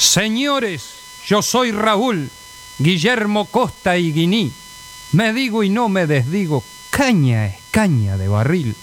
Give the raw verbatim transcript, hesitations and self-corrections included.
Señores, yo soy Raúl, Guillermo Costa y Guiní. Me digo y no me desdigo, caña es caña de barril.